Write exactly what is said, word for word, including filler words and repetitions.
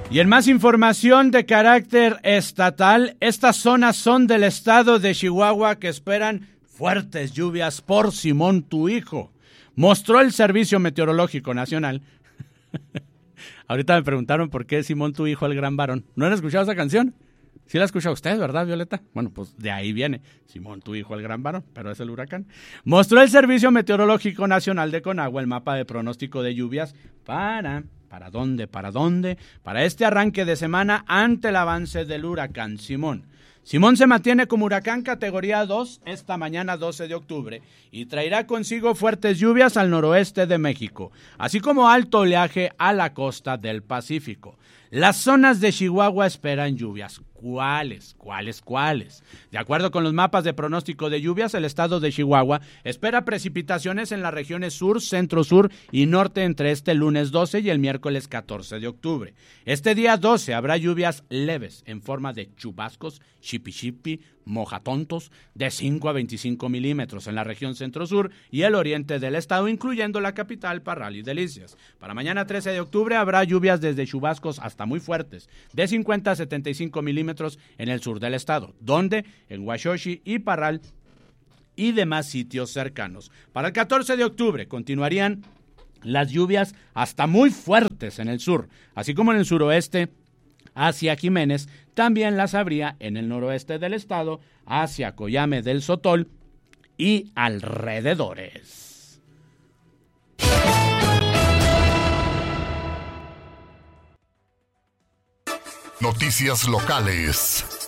Y en más información de carácter estatal, estas zonas son del estado de Chihuahua que esperan fuertes lluvias por Simón tu hijo. Mostró el Servicio Meteorológico Nacional. Ahorita me preguntaron por qué Simón tu hijo, el gran varón. ¿No han escuchado esa canción? Sí la escucha usted, ¿verdad, Violeta? Bueno, pues de ahí viene. Simón tu hijo, el gran varón, pero es el huracán. Mostró el Servicio Meteorológico Nacional de Conagua el mapa de pronóstico de lluvias para... ¿Para dónde? ¿Para dónde? Para este arranque de semana ante el avance del huracán Simón. Simón se mantiene como huracán categoría dos esta mañana doce de octubre y traerá consigo fuertes lluvias al noroeste de México, así como alto oleaje a la costa del Pacífico. Las zonas de Chihuahua esperan lluvias. ¿Cuáles? ¿Cuáles? ¿Cuáles? De acuerdo con los mapas de pronóstico de lluvias, el estado de Chihuahua espera precipitaciones en las regiones sur, centro-sur y norte entre este lunes doce y el miércoles catorce de octubre. Este día doce habrá lluvias leves en forma de chubascos, chipi-chipi, mojatontos, de cinco a veinticinco milímetros en la región centro-sur y el oriente del estado, incluyendo la capital, Parral y Delicias. Para mañana trece de octubre habrá lluvias desde chubascos hasta muy fuertes, de cincuenta a setenta y cinco milímetros en el sur del estado, donde en Huachochi y Parral y demás sitios cercanos. Para el catorce de octubre continuarían las lluvias hasta muy fuertes en el sur, así como en el suroeste hacia Jiménez, también las habría en el noroeste del estado, hacia Coyame del Sotol y alrededores. Noticias locales.